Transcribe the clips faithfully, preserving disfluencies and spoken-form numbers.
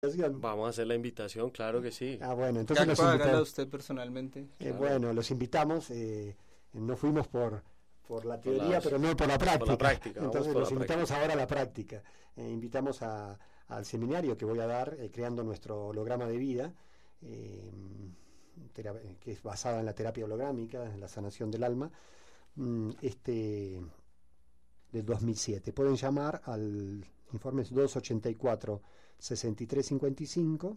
Vamos a hacer la invitación, claro que sí. Ah, bueno, entonces los invitamos. Hágala usted personalmente. Eh, Claro. Bueno, los invitamos. Eh, no fuimos por por la teoría, por las, pero no por la práctica. Por la práctica entonces por los la invitamos práctica. ahora a la práctica. Eh, invitamos a, al seminario que voy a dar, eh, creando nuestro holograma de vida, eh, tera- que es basada en la terapia holográmica, en la sanación del alma. Mm, este del dos mil siete. Pueden llamar al informe dos ochenta y cuatro, sesenta y tres cincuenta y cinco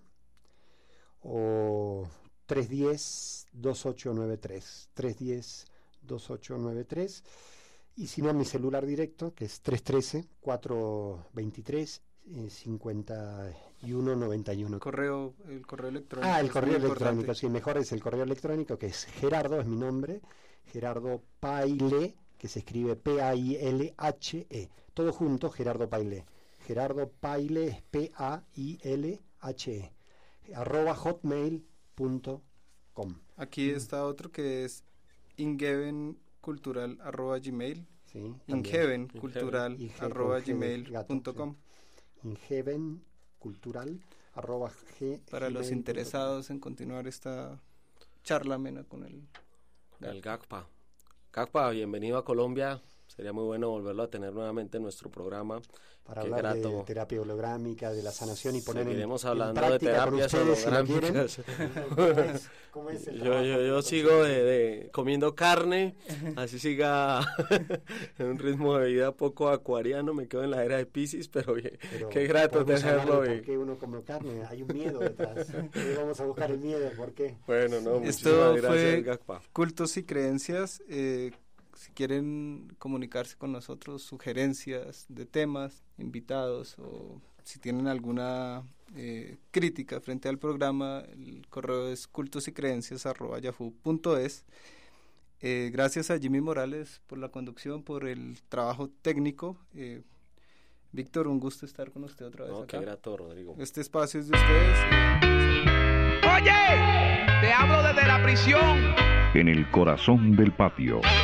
o tres diez, veintiocho noventa y tres, tres diez, veintiocho noventa y tres, y si no, mi celular directo, que es tres uno tres, cuatro dos tres, cincuenta y uno noventa y uno. Correo, el correo electrónico. Ah, el es correo muy electrónico, importante. sí, mejor es el correo electrónico, que es Gerardo, es mi nombre, Gerardo Paile, que se escribe P A I L H E, todo junto, Gerardo Paile. Gerardo Paile es P A I L H E, arroba hotmail punto com. Aquí está otro que es ingevencultural arroba gmail. Sí, también. ingevencultural Inge- arroba con G de gmail gato, punto com. sí. Ingevencultural arroba g- Para los gmail punto com. interesados en continuar esta charla amena con el El Gagpa. Gagpa, bienvenido a Colombia. Sería muy bueno volverlo a tener nuevamente en nuestro programa. Para Qué hablar grato. de terapia holográmica, de la sanación y poner en, Seguiremos en hablando de práctica con terapias ustedes, si lo quieren. holográmicas. ¿Cómo es? ¿Cómo es el Yo, trabajo yo, yo con sigo de, de comiendo carne, así siga en un ritmo de vida poco acuariano, me quedo en la era de Piscis, pero bien, Pero qué grato podemos hablar tenerlo. de y- ¿Por qué uno come carne? Hay un miedo detrás. Hoy vamos a buscar el miedo, ¿por qué? Bueno, no, Esto muchísimas gracias, fue Gagpa. Cultos y Creencias. Eh, si quieren comunicarse con nosotros, sugerencias de temas, invitados, o si tienen alguna eh, crítica frente al programa, el correo es cultosycreencias arroba yahoo punto es. Eh, gracias a Jimmy Morales por la conducción, por el trabajo técnico. Eh, Víctor, un gusto estar con usted otra vez No, acá. qué grato, Rodrigo. Este espacio es de ustedes. eh, Oye, te hablo desde la prisión. En el corazón del patio.